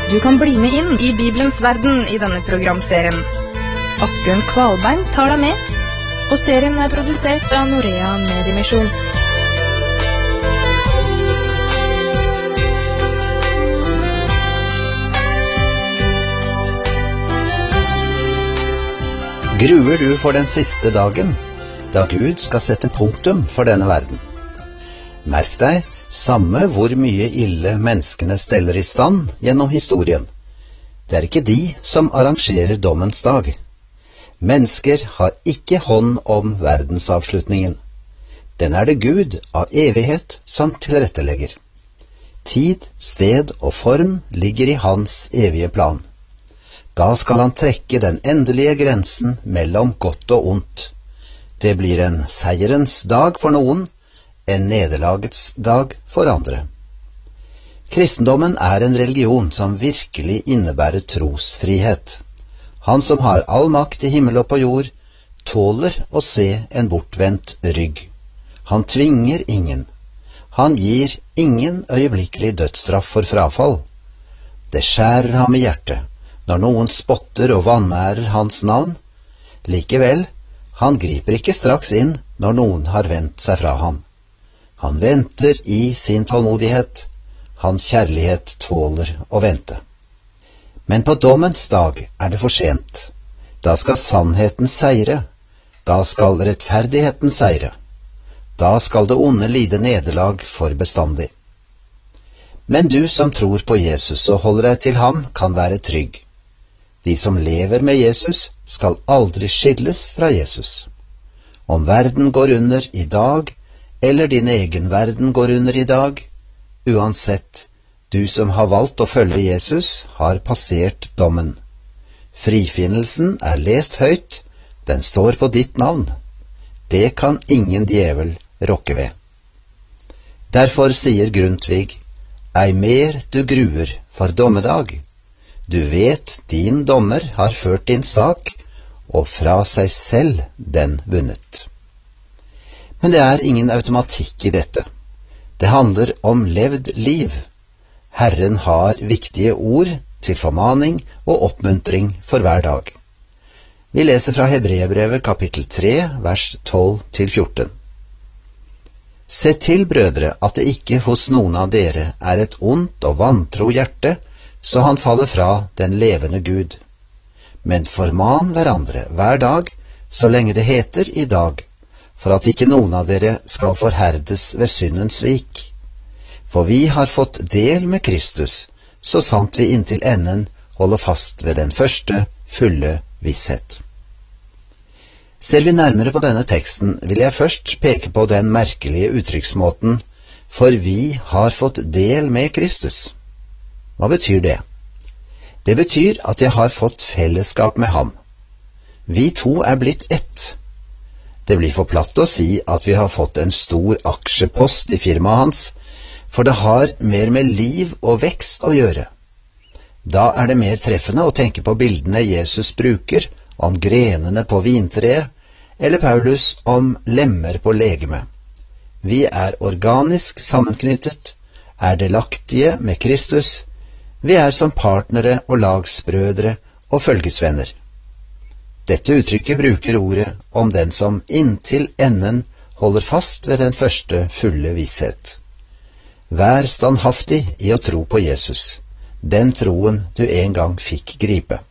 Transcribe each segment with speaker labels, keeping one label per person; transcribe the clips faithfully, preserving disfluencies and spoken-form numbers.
Speaker 1: Du kan bli med inn i Bibelens verden i denne programserien. Asbjørn Kvalbein tar deg med, og serien er produsert av Norea Mediemisjon.
Speaker 2: Gruer du for den siste dagen, da Gud skal sette punktum for denne verden? Merk deg, samme hvor mye ille menneskene steller i stand gjennom historien. Det er ikke de som arrangerer dommens dag. Mennesker har ikke hånd om verdensavslutningen. Den er det Gud av evighet som tilrettelegger. Tid, sted og form ligger i hans evige plan. Da skal han trekke den endelige grensen mellom godt og ondt. Det blir en seierens dag for noen, en nederlagets dag for andre. Kristendommen er en religion som virkelig innebærer trosfrihet. Han som har all makt i himmel og på jord, tåler å se en bortvendt rygg. Han tvinger ingen. Han gir ingen øyeblikkelig dødsstraff for frafall. Det skjærer ham i hjertet når noen spotter og vanærer hans navn. Likevel, han griper ikke straks inn når noen har vendt seg fra ham. Han venter i sin tålmodighet. Hans kjærlighet tåler å vente. Men på dommens dag er det for sent. Da skal sannheten seire. Da skal rettferdigheten seire. Da skal det onde lide nederlag for bestandig. Men du som tror på Jesus og holder deg til ham, kan være trygg. De som lever med Jesus skal aldri skilles fra Jesus. Om verden går under i dag, eller din egen verden går under i dag, uansett, du som har valgt å følge Jesus, har passert dommen. Frifinnelsen er lest høyt, den står på ditt navn. Det kan ingen djevel rokke ved. Derfor sier Grundtvig, ei mer du gruer for dommedag. Du vet din dommer har ført din sak, og fra seg selv den vunnet. Men det er ingen automatikk i dette. Det handler om levd liv. Herren har viktige ord til formaning og oppmuntring for hver dag. Vi leser fra Hebreerbrevet kapittel tre, vers tolv til fjorten. Se til, brødre, at det ikke hos noen av dere er et ondt og vantro hjerte, så han faller fra den levende Gud. Men forman hverandre hver dag, så lenge det heter i dag, for at ikke noen av dere skal forherdes ved syndens svik. For vi har fått del med Kristus, så sant vi inntil enden holder fast ved den første fulle visshet. Ser vi nærmere på denne teksten, vil jeg først peke på den merkelige uttrykksmåten «for vi har fått del med Kristus». Hva betyr det? Det betyr at jeg har fått fellesskap med ham. Vi to er blitt ett. Det blir for platt å si at vi har fått en stor aksjepost i firmaet hans, for det har mer med liv og vekst å gjøre. Da er det mer treffende å tenke på bildene Jesus bruker om grenene på vintreet, eller Paulus om lemmer på legeme. Vi er organisk sammenknyttet, er delaktige med Kristus. Vi er som partnere og lagsbrødre og følgesvenner. Dette uttrykket bruker ordet om den som inntil enden holder fast ved den første fulle visshet. Vær standhaftig i å tro på Jesus, den troen du en gang fikk gripe.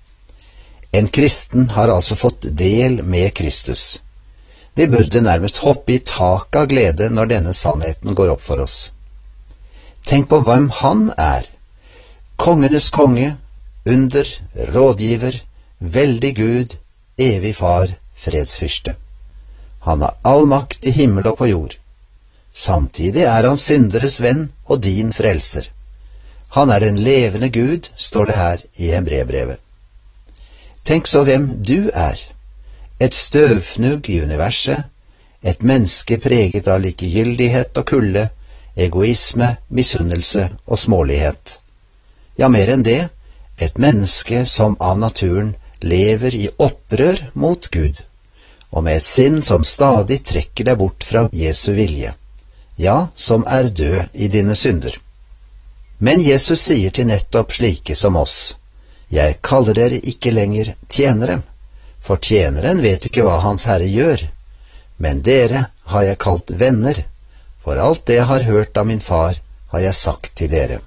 Speaker 2: En kristen har altså fått del med Kristus. Vi burde nærmest hoppe i taket av glede når denne sannheten går opp for oss. Tenk på hvem han er. Kongenes konge, under, rådgiver, veldig Gud, evig far, fredsfyrste. Han har all makt i himmel og på jord. Samtidig er han synderes venn og din frelser. Han er den levende Gud, står det her i Hebreerbrevet. Tenk så hvem du er. Et støvfnugg i universet, et menneske preget av likegyldighet og kulde, egoisme, misunnelse og smålighet. Ja, mer enn det, et menneske som av naturen lever i opprør mot Gud, og med et sinn som stadig trekker deg bort fra Jesu vilje, ja, som er død i dine synder. Men Jesus sier til nettopp slike som oss, «Jeg kaller dere ikke lenger tjenere, for tjeneren vet ikke hva hans herre gjør, men dere har jeg kalt venner, for alt det jeg har hørt av min far har jeg sagt til dere.»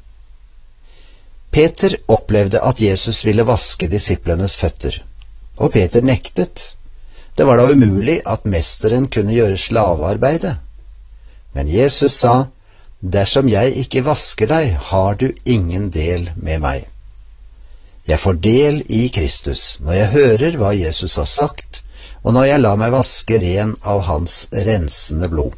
Speaker 2: Peter opplevde at Jesus ville vaske disiplenes føtter, og Peter nektet. Det var da umulig at mesteren kunne gjøre slavearbeidet. Men Jesus sa, «Dersom jeg ikke vasker deg, har du ingen del med meg.» Jeg får del i Kristus når jeg hører hva Jesus har sagt, og når jeg lar meg vaske ren av hans rensende blod.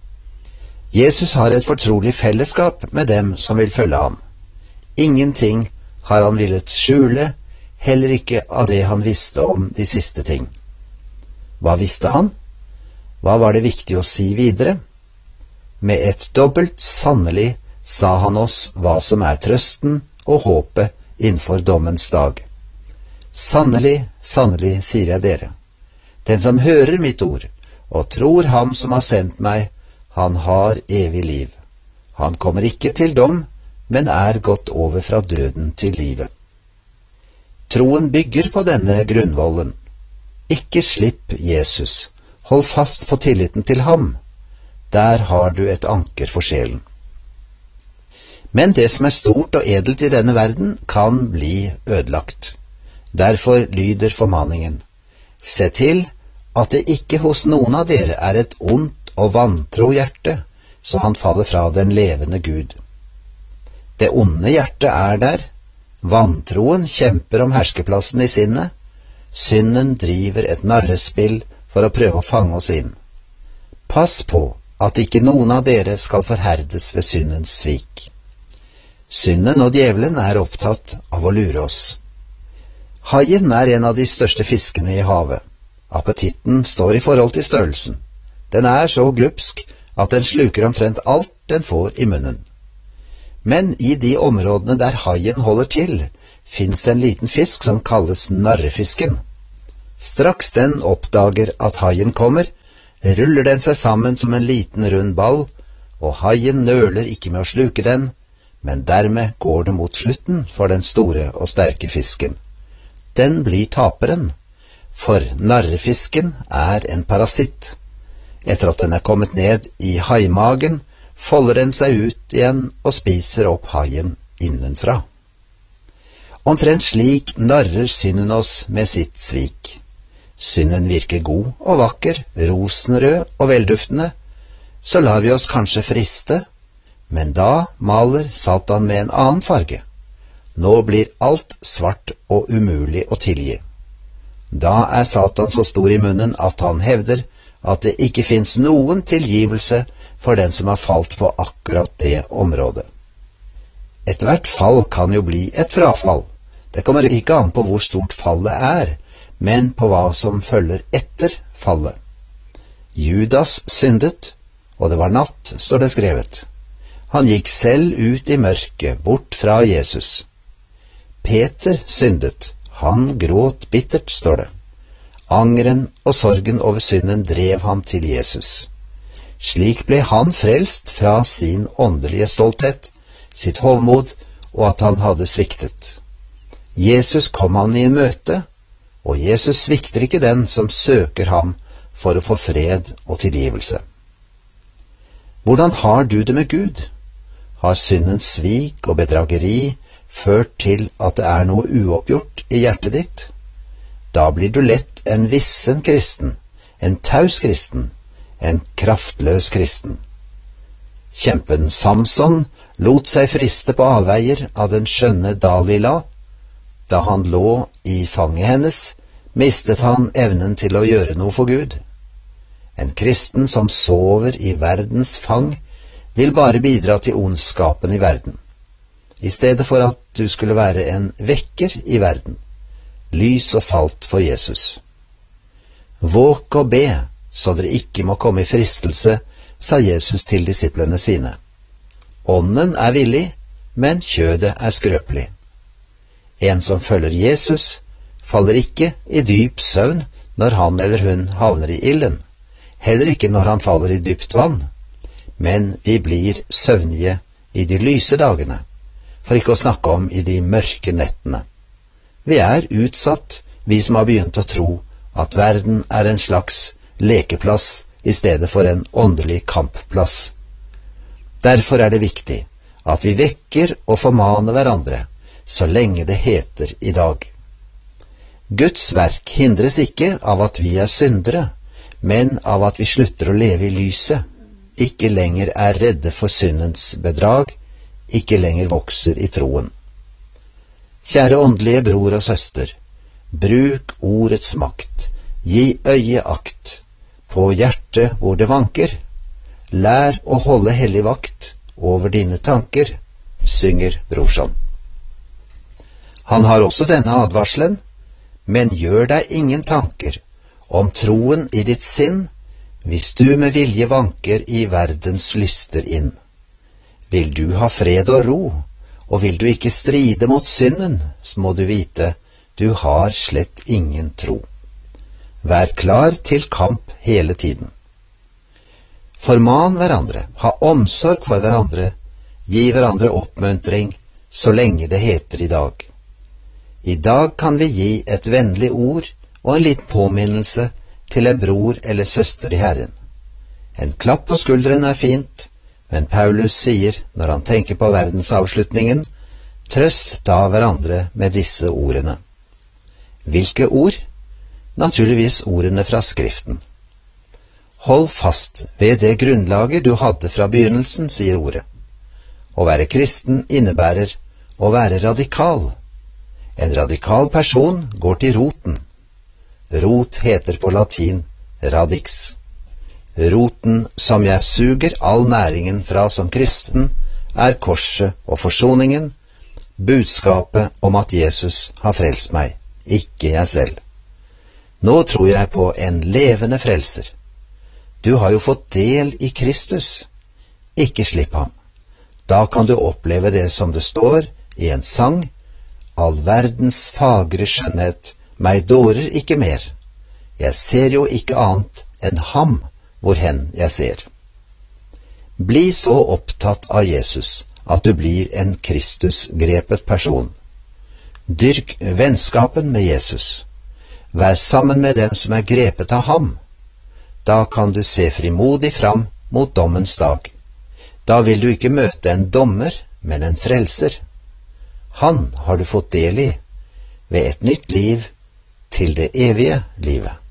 Speaker 2: Jesus har et fortrolig fellesskap med dem som vil følge ham. Ingenting har han villet skjule, heller ikke av det han visste om de siste ting. Hva visste han? Hva var det viktig å si videre? Med et dobbelt sannelig sa han oss hva som er trøsten og håpet innenfor dommens dag. Sannelig, sannelig, sier jeg dere, den som hører mitt ord og tror ham som har sendt meg, han har evig liv. Han kommer ikke til dom, men er gått over fra døden til livet. Troen bygger på denne grunnvollen. Ikke slipp Jesus. Hold fast på tilliten til ham. Der har du et anker for sjelen. Men det som er stort og edelt i denne verden, kan bli ødelagt. Derfor lyder formaningen, se til at det ikke hos noen av dere er et ondt og vantro hjerte, så han faller fra den levende Gud. Det onde hjertet er der, vantroen kjemper om herskeplassen i sinnet, synden driver et narrespill for å prøve å fange oss inn. Pass på at ikke noen av dere skal forherdes ved syndens svik. Synden og djevelen er opptatt av å lure oss. Haien er en av de største fiskene i havet. Appetitten står i forhold til størrelsen. Den er så glupsk at den sluker omtrent alt den får i munnen. Men i de områdene der haien holder til, finnes en liten fisk som kalles narrefisken. Straks den oppdager at haien kommer, ruller den seg sammen som en liten rund ball, og haien nøler ikke med å sluke den, men dermed går det mot slutten for den store og sterke fisken. Den blir taperen, for narrefisken er en parasitt. Etter at den er kommet ned i haimagen, folder den seg ut igjen og spiser opp haien innenfra. Omtrent slik narrer synden oss med sitt svik. Synden virker god og vakker, rosenrød og velduftende, så lar vi oss kanskje friste, men da maler Satan med en annen farge. Nå blir alt svart og umulig å tilgi. Da er Satan så stor i munnen at han hevder at det ikke finnes noen tilgivelse for den som har falt på akkurat det området. Et hvert fall kan jo bli et frafall. Det kommer ikke an på hvor stort fallet er, men på hva som følger etter fallet. Judas syndet, og det var natt, står det skrevet. Han gikk selv ut i mørket, bort fra Jesus. Peter syndet, han gråt bittert, står det. Angeren og sorgen over synden drev ham til Jesus. Slik ble han frelst fra sin åndelige stolthet, sitt hovmod og at han hadde sviktet. Jesus kom han i møte, og Jesus svikter ikke den som søker ham for å få fred og tilgivelse. Hvordan har du det med Gud? Har syndens svik og bedrageri ført til at det er noe uoppgjort i hjertet ditt? Da blir du lett en vissen kristen, en taus kristen, en kraftløs kristen. Kjempen Samson lot seg friste på avveier av den skjønne Dalila. Da han lå i fanget hennes, mistet han evnen til å gjøre noe for Gud. En kristen som sover i verdens fang, vil bare bidra til ondskapen i verden, i stedet for at du skulle være en vekker i verden, lys og salt for Jesus. Våk og be, så dere ikke må komme i fristelse, sa Jesus til disiplene sine. Ånden er villig, men kjødet er skrøpelig. En som følger Jesus, faller ikke i dyp søvn når han eller hun havner i ilden, heller ikke når han faller i dypt vann, men vi blir søvnige i de lyse dagene, for ikke å snakke om i de mørke nettene. Vi er utsatt, vi som har begynt å tro at verden er en slags lekeplass i stedet for en åndelig kampplass. Derfor er det viktig at vi vekker og formaner hverandre så lenge det heter i dag. Guds verk hindres ikke av at vi er syndere, men av at vi slutter å leve i lyset, ikke lenger er redde for syndens bedrag, ikke lenger vokser i troen. Kjære åndelige bror og søster, bruk ordets makt, gi øye akt, på hjertet hvor det vanker, lær å holde hellig vakt over dine tanker, synger Brorson. Han har også denne advarselen, men gjør deg ingen tanker om troen i ditt sinn, hvis du med vilje vanker i verdens lyster inn. Vil du ha fred og ro, og vil du ikke stride mot synden, så må du vite, du har slett ingen tro. Vær klar til kamp hele tiden. Forman hverandre, ha omsorg for hverandre, gi hverandre oppmuntring, så lenge det heter i dag. I dag kan vi gi et vennlig ord og en liten påminnelse til en bror eller søster i Herren. En klapp på skulderen er fint, men Paulus sier, når han tenker på verdensavslutningen, trøst da hverandre med disse ordene. Hvilke ord? Naturligvis ordene fra Skriften. Hold fast ved det grunnlaget du hadde fra begynnelsen, sier ordet. Å være kristen innebærer å være radikal. En radikal person går til roten. Rot heter på latin radix. Roten som jeg suger all næringen fra som kristen, er korset og forsoningen, budskapet om at Jesus har frelst meg, ikke jeg selv. Nå tror jeg på en levende frelser. Du har jo fått del i Kristus. Ikke slipp ham. Da kan du oppleve det som det står i en sang, all verdens fagre skjønnhet, meg dårer ikke mer. Jeg ser jo ikke annet enn ham, hvorhen jeg ser. Bli så opptatt av Jesus at du blir en Kristus-grepet person. Dyrk vennskapen med Jesus. Vær sammen med dem som er grepet av ham. Da kan du se frimodig fram mot dommens dag. Da vil du ikke møte en dommer, men en frelser. Han har du fått del i, ved et nytt liv til det evige livet.